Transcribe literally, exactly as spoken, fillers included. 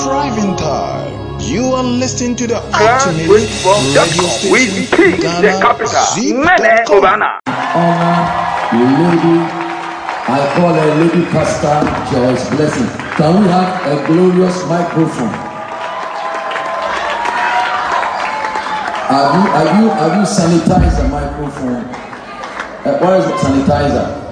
driving time. You are listening to the ultimate radio station, Ghana Zip dot com. Honor lady, I call her Lady Pastor Joyce Blessing. Can we have a glorious microphone? Have you, have you, have you sanitized the microphone? Uh, where is the sanitizer?